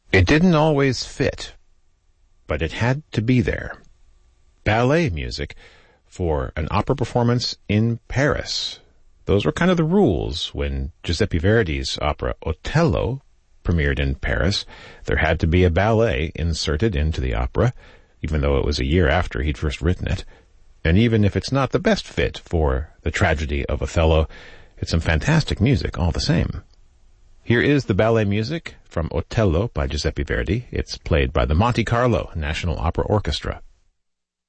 It didn't always fit, but it had to be there. Ballet music for an opera performance in Paris. Those were kind of the rules when Giuseppe Verdi's opera Otello premiered in Paris. There had to be a ballet inserted into the opera, even though it was a year after he'd first written it. And even if it's not the best fit for the tragedy of Othello, it's some fantastic music all the same. Here is the ballet music from Otello by Giuseppe Verdi. It's played by the Monte Carlo National Opera Orchestra.